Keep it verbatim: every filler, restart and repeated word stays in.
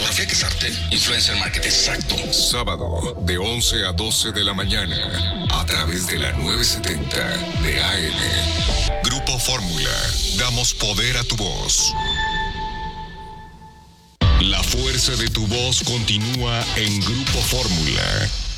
Fotografía que es arte. Influencer marketing. Exacto. Sábado, de once a doce de la mañana, a través de la novecientos setenta de A M. Grupo Fórmula. Damos poder a tu voz. La fuerza de tu voz continúa en Grupo Fórmula.